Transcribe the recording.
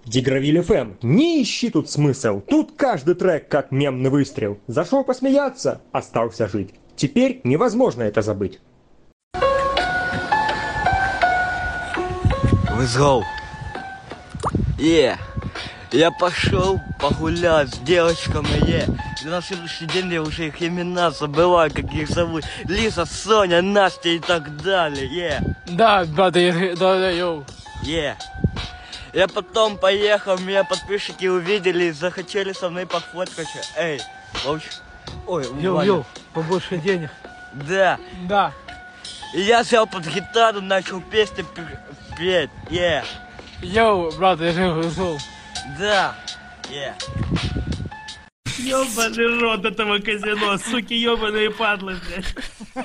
Дигравиль ФМ, не ищи тут смысл, тут каждый трек как мемный выстрел. Зашел посмеяться, остался жить. Теперь невозможно это забыть. Let's go. Я пошел погулять с девочками, И на следующий день я уже их имена забываю, как их зовут. Лиза, Соня, Настя и так далее, Да, да, йоу. Я потом поехал, меня подписчики увидели и захотели со мной пофоткаться. Эй, ой, Йоу, побольше денег. Да. Да. И я сел под гитару, начал песни петь, Йоу, брат, я же ушел. Да, Ёбаный рот этого казино, суки, ёбаные падлы, блядь.